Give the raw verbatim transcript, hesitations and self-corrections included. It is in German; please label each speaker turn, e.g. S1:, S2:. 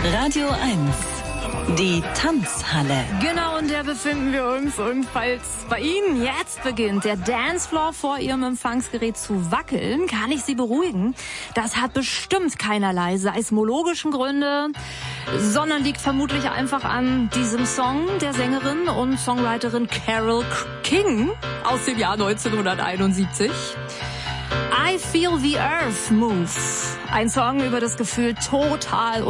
S1: Radio eins, die Tanzhalle.
S2: Genau, in der befinden wir uns. Und falls bei Ihnen jetzt beginnt, der Dancefloor vor Ihrem Empfangsgerät zu wackeln, kann ich Sie beruhigen. Das hat bestimmt keinerlei seismologischen Gründe, sondern liegt vermutlich einfach an diesem Song der Sängerin und Songwriterin Carole King aus dem Jahr neunzehnhunderteinundsiebzig. I Feel the Earth Move. Ein Song über das Gefühl, total